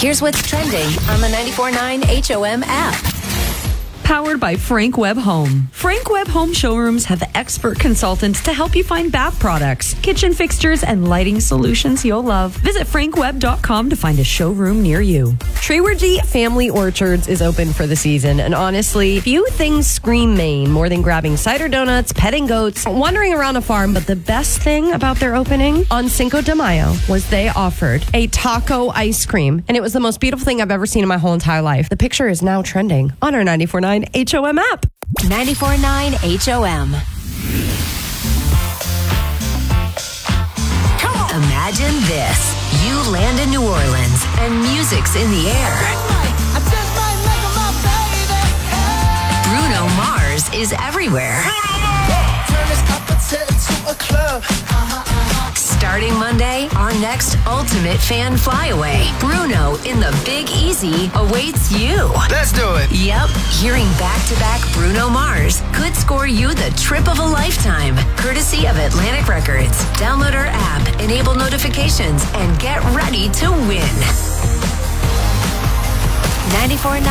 Here's what's trending on the 94.9 HOM app. Powered by Frank Webb Home. Frank Webb Home showrooms have expert consultants to help you find bath products, kitchen fixtures, and lighting solutions you'll love. Visit frankwebb.com to find a showroom near you. Treewergy Family Orchards is open for the season, and honestly, few things scream Maine more than grabbing cider donuts, petting goats, wandering around a farm. But the best thing about their opening on Cinco de Mayo was they offered a taco ice cream, and it was the most beautiful thing I've ever seen in my whole entire life. The picture is now trending on our 94.9 HOM app. 94.9 HOM. Imagine this. You land in New Orleans and music's in the air. Bruno Mars is everywhere. Starting Monday, our next ultimate fan flyaway, Bruno in the Big Easy, awaits you. Let's do it. Yep, hearing back-to-back Bruno Mars could score you the trip of a lifetime, courtesy of Atlantic Records. Download our app, enable notifications, and get ready to win. 94.9